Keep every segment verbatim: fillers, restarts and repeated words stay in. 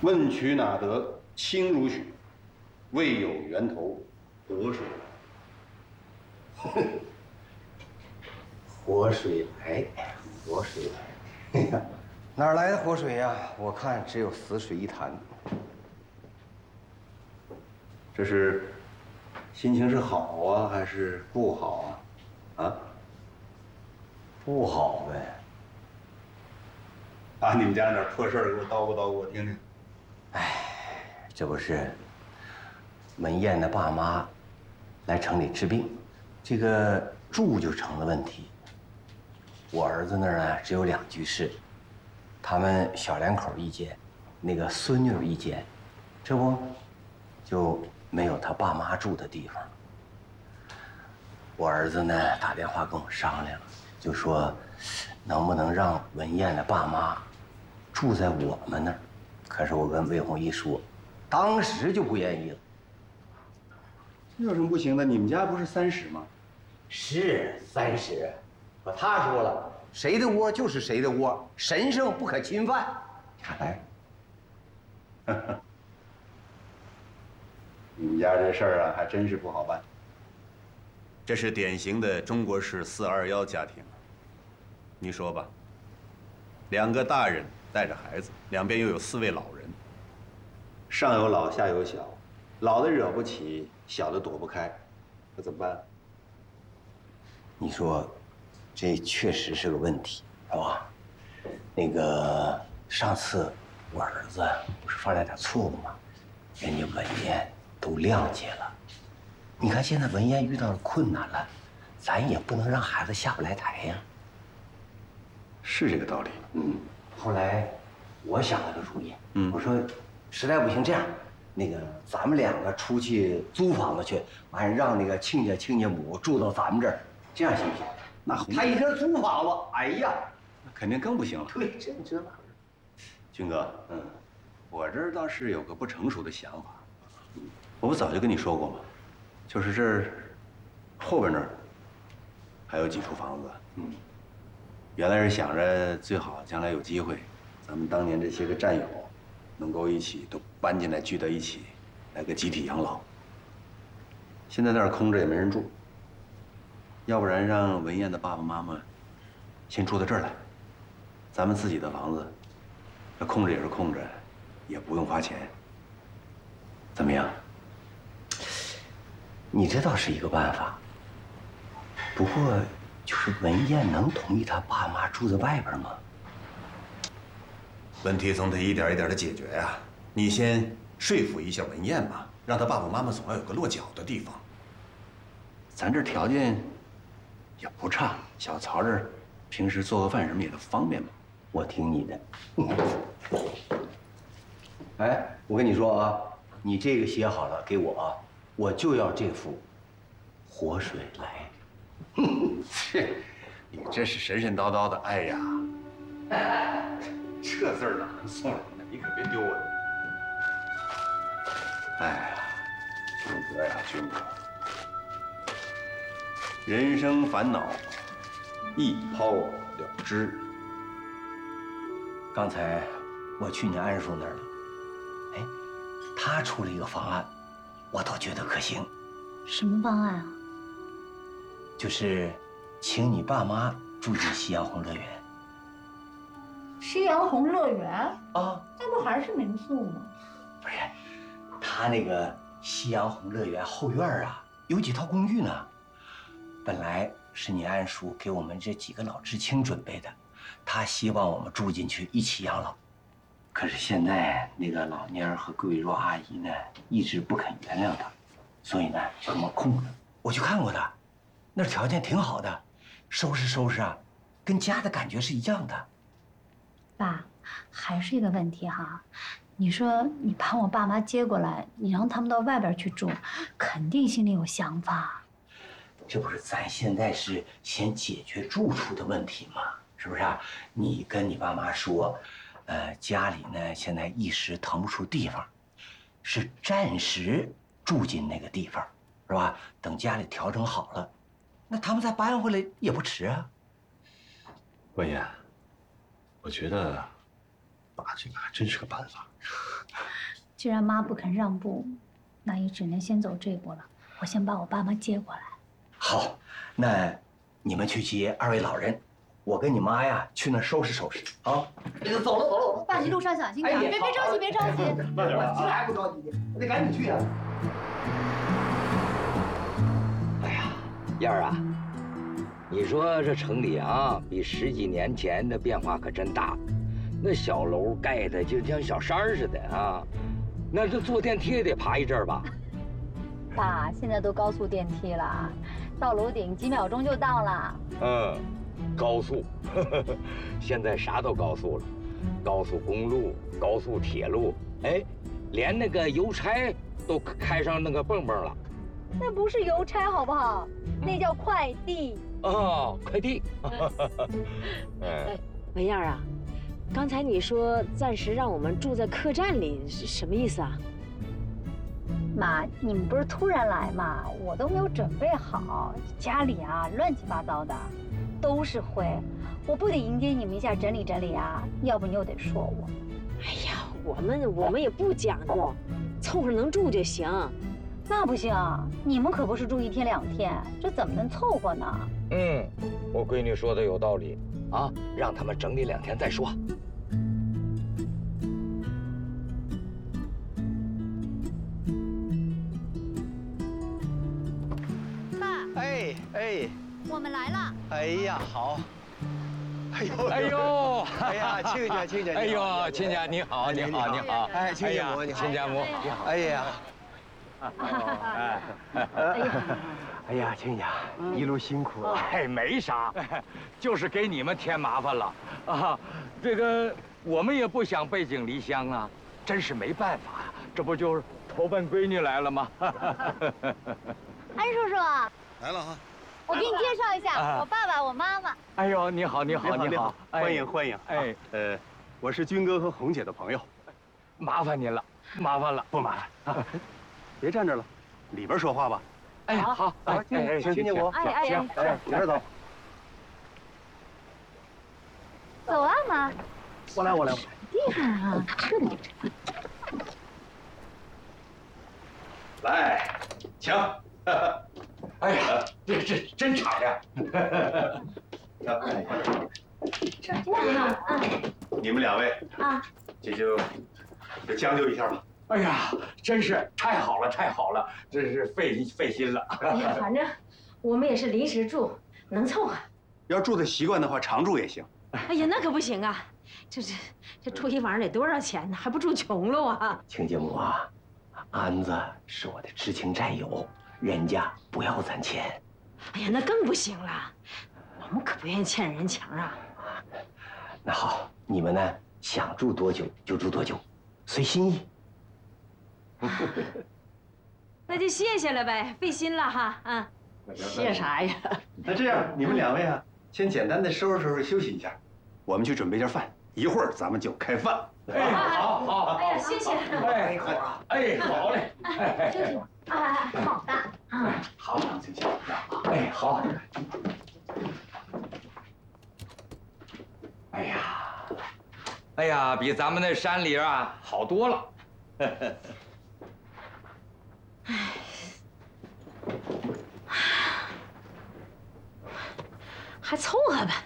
问渠哪得清如许？为有源头活水来。 活水来，活水来。哎呀，哪儿来的活水呀？我看只有死水一潭。 这是心情是好啊，还是不好啊？啊？ 不好呗。 把你们家那点破事儿给我叨咕叨咕，我听听。 哎，这不是文燕的爸妈来城里治病，这个住就成了问题。我儿子那儿呢只有两居室，他们小两口一间，那个孙女一间，这不就没有他爸妈住的地方。我儿子呢打电话跟我商量，就说能不能让文燕的爸妈住在我们那儿。可是我跟魏红一说，当时就不愿意了。 这有什么不行的？你们家不是三室吗？ 是三室，可他说了，谁的窝就是谁的窝，神圣不可侵犯。看来， 你们家这事儿啊，还真是不好办。这是典型的中国式四二幺家庭。你说吧，两个大人带着孩子，两边又有四位老人，上有老下有小，老的惹不起，小的躲不开，可怎么办？ 你说，这确实是个问题，是吧？那个上次我儿子不是犯了点错误吗？人家文燕都谅解了。你看现在文燕遇到了困难了，咱也不能让孩子下不来台呀。 是这个道理。 嗯。后来我想了个主意， 嗯， 我说实在不行这样，那个咱们两个出去租房子去，完让那个亲家亲家母住到咱们这儿，这样行不行？ 那他一听租房子，哎呀， 那肯定更不行了。 对，这这哪？ 军哥，嗯，我这儿倒是有个不成熟的想法，我不早就跟你说过吗？就是这儿后边那儿还有几处房子，嗯，原来是想着最好将来有机会，咱们当年这些个战友能够一起都搬进来聚在一起，来个集体养老。现在那儿空着也没人住，要不然让文燕的爸爸妈妈先住到这儿来，咱们自己的房子，那空着也是空着，也不用花钱，怎么样？ 你这倒是一个办法，不过就是文燕能同意他爸妈住在外边吗？ 问题总得一点一点的解决呀。你先说服一下文燕嘛，让他爸爸妈妈总要有个落脚的地方。咱这条件也不差，小曹这儿平时做个饭什么也都方便嘛。 我听你的。哎，我跟你说啊，你这个写好了给我啊，我就要这幅活水来。 切，你这是神神叨叨的，哎呀，这字儿哪能送人呢？你可别丢我。哎呀，军哥呀，军哥，人生烦恼一抛了之。 刚才我去你安叔那儿了，哎，他出了一个方案，我倒觉得可行。 什么方案啊？ 就是请你爸妈住进夕阳红乐园。 夕阳红乐园啊， 那不还是民宿吗？ 不是，他那个夕阳红乐园后院啊，有几套公寓呢。本来是你安叔给我们这几个老知青准备的，他希望我们住进去一起养老。可是现在那个老蔫儿和桂若阿姨呢，一直不肯原谅他，所以呢就这么空着。我去看过他，那条件挺好的，收拾收拾啊，跟家的感觉是一样的。 爸，还是一个问题哈。你说你把我爸妈接过来，你让他们到外边去住，肯定心里有想法。 这不是咱现在是先解决住处的问题吗？是不是啊？你跟你爸妈说，呃，家里呢现在一时腾不出地方，是暂时住进那个地方，是吧？等家里调整好了，那他们再搬回来也不迟啊。 文燕，我觉得把这个还真是个办法。 既然妈不肯让步，那也只能先走这步了。我先把我爸妈接过来。 好，那你们去接二位老人，我跟你妈呀去那收拾收拾啊。走了走了。 爸，你路上小心点，别别着急，别着急。 慢点啊！这还不着急，我得赶紧去呀。 哎呀，燕儿啊，你说这城里啊，比十几年前的变化可真大，那小楼盖的就像小山似的啊，那这坐电梯也得爬一阵儿吧？ 爸，现在都高速电梯了，到楼顶几秒钟就到了。 嗯，高速，现在啥都高速了，高速公路、高速铁路，哎，连那个邮差都开上那个蹦蹦了。 那不是邮差好不好？那叫快递。 哦，快递。 哎，文燕啊，刚才你说暂时让我们住在客栈里，是什么意思啊？ 妈，你们不是突然来嘛，我都没有准备好，家里啊乱七八糟的，都是灰，我不得迎接你们一下，整理整理啊？要不你又得说我。 哎呀，我们我们也不讲究，凑合能住就行。 那不行，你们可不是住一天两天，这怎么能凑合呢？ 嗯，我闺女说的有道理啊，让他们整理两天再说。 爸， 哎哎， 我们来了。 哎呀，好。哎呦哎呦， 哎呀，亲家亲家， 哎呦，亲家你好，你好你好， 哎，亲家母你好， 亲家母你好， 哎呀。 哎哎呀，亲家一路辛苦了。 哎，没啥，就是给你们添麻烦了啊。这个我们也不想背井离乡啊，真是没办法呀。这不就是投奔闺女来了吗？ 安叔叔， 来了哈。 我给你介绍一下， 啊我爸爸，我妈妈。 哎呦，你好你好你好， 欢迎欢迎。 哎， 呃，我是军哥和红姐的朋友， 麻烦您了，麻烦了， 不麻烦啊。别站着了，里边说话吧。 哎，好，哎哎， 行，听见我。 哎哎行，哎，里边走。 走啊，妈。 我来，我来。 地方啊，这里。 来，请。 哎呀，这这真长呀！ 你们两位啊， 这就就将就一下吧。 哎呀，真是太好了，太好了，真是费费心了。 哎呀，反正我们也是临时住，能凑合。 要住的习惯的话，常住也行。 哎呀，那可不行啊！这这这住一晚上得多少钱呢？还不住穷了啊！ 亲家母啊，安子是我的知情战友，人家不要咱钱。 哎呀，那更不行了，我们可不愿意欠人情啊。 那好，你们呢想住多久就住多久，随心意。 那就谢谢了呗，费心了哈啊！谢啥呀？ 那这样，你们两位啊，先简单的收拾收拾，休息一下，我们去准备点饭，一会儿咱们就开饭。 哎，好好， 哎呀，谢谢。 哎，好，哎，好嘞，哎， 休息。哎，好的。 哎，好，谢谢。哎，好。哎呀，哎呀，比咱们那山里啊好多了。 还凑合吧。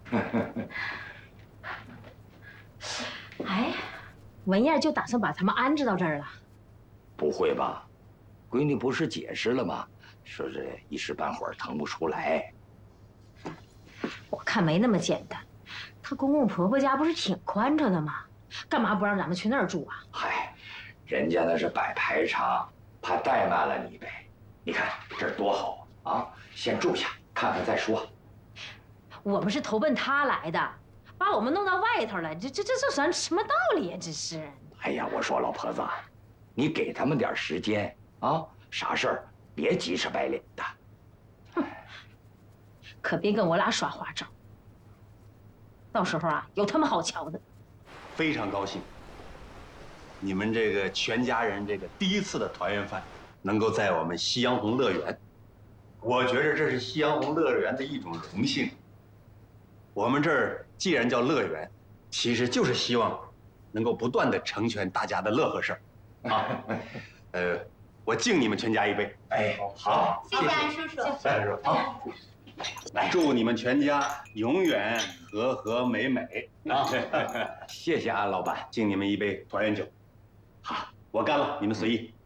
哎，文燕就打算把他们安置到这儿了？ 不会吧？闺女不是解释了吗？说这一时半会儿腾不出来。 我看没那么简单。她公公婆婆家不是挺宽敞的吗？干嘛不让咱们去那儿住啊？ 嗨，人家那是摆排场，怕怠慢了你呗。你看这儿多好啊！先住下，看看再说。 我们是投奔他来的，把我们弄到外头了，这这这这算什么道理呀？这是。 哎呀，我说老婆子，你给他们点时间啊，啥事儿别急赤白脸的。 哼，可别跟我俩耍花招，到时候啊，有他们好瞧的。 非常高兴，你们这个全家人这个第一次的团圆饭，能够在我们夕阳红乐园，我觉着这是夕阳红乐园的一种荣幸。我们这儿既然叫乐园，其实就是希望能够不断的成全大家的乐呵事儿啊。呃，我敬你们全家一杯。 哎，好， 谢谢安叔叔。 安叔，好， 来，祝你们全家永远和和美美啊！ 谢谢安老板， 敬你们一杯团圆酒。好，我干了，你们随意。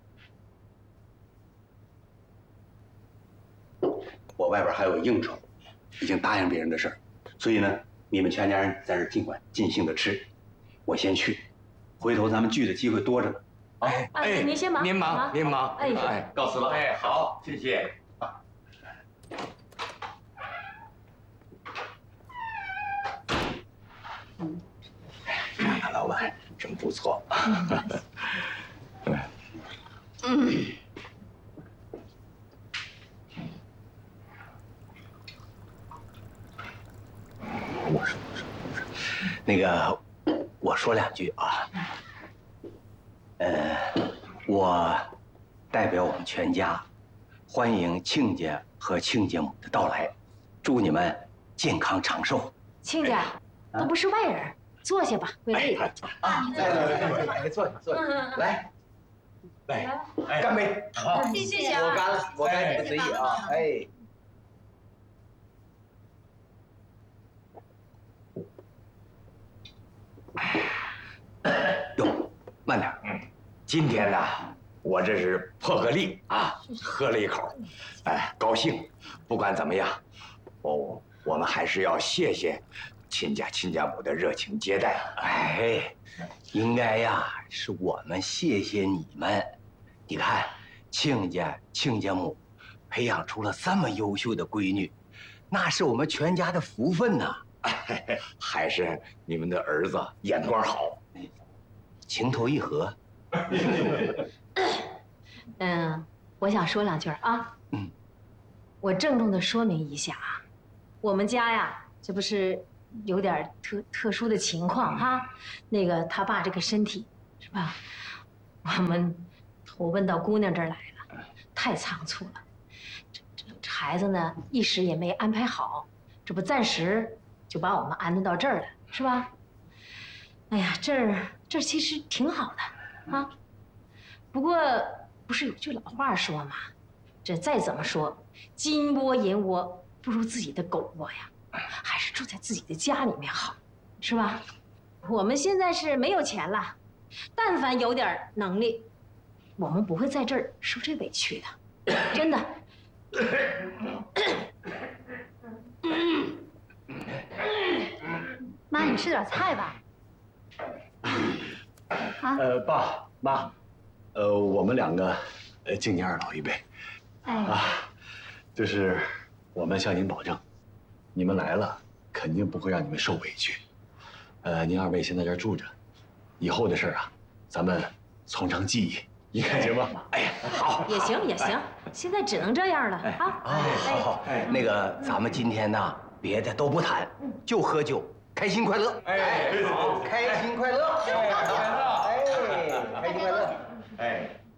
我外边还有应酬，已经答应别人的事儿，所以呢，你们全家人在这尽管尽兴的吃，我先去，回头咱们聚的机会多着呢。 哎哎，您先忙， 您忙，您忙， 哎哎， 告辞了。 哎，好，谢谢。安老板真不错。 我说我说我说，那个我说两句啊。呃，我代表我们全家，欢迎亲家和亲家母的到来，祝你们健康长寿。 亲家都不是外人，坐下吧，会累的。 啊，来来来来，坐下坐下，来，来，干杯！好， 谢谢啊我干了，我干，你们随意啊，哎。哟，慢点。 嗯，今天呢，我这是破个例啊，喝了一口，哎，高兴。不管怎么样，我我们还是要谢谢亲家亲家母的热情接待。 哎，应该呀，是我们谢谢你们。你看，亲家亲家母培养出了这么优秀的闺女，那是我们全家的福分呐。 还是你们的儿子眼光好， 情投意合。 嗯，我想说两句啊。 嗯， 我郑重的说明一下啊，我们家呀，这不是有点特特殊的情况哈。那个他爸这个身体是吧？我们投奔到姑娘这儿来了，太仓促了。这这这孩子呢，一时也没安排好，这不暂时就把我们安顿到这儿了，是吧？哎呀，这儿这儿其实挺好的啊。不过不是有句老话说吗？这再怎么说，金窝银窝不如自己的狗窝呀，还是住在自己的家里面好，是吧？我们现在是没有钱了，但凡有点能力，我们不会在这儿受这委屈的，真的。 妈，你吃点菜吧。啊， 呃，爸妈，呃，我们两个，呃，敬您二老一杯。 哎， 啊，就是我们向您保证，你们来了肯定不会让你们受委屈。呃，您二位先在这儿住着，以后的事儿啊，咱们从长计议，你看行吗？ 哎呀，好， 也行也行，现在只能这样了啊！ 哎，好好，那个咱们今天呢，别的都不谈，就喝酒，开心快乐。哎，好，开心快乐，哎，开心快乐，哎，开心快乐，哎。